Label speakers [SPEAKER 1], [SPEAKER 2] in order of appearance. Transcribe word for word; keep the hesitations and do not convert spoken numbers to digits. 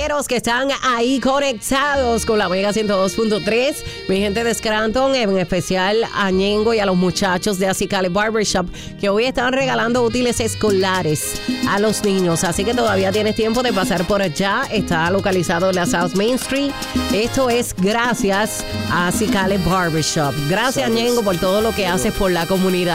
[SPEAKER 1] Caballeros que están ahí conectados con la Mega ciento dos punto tres, mi gente de Scranton, en especial a Ñengo y a los muchachos de Acicale Barbershop, que hoy están regalando útiles escolares a los niños, así que todavía tienes tiempo de pasar por allá. Está localizado en la South Main Street. Esto es gracias a Acicale Barbershop. Gracias, Ñengo, por todo lo que haces por la comunidad.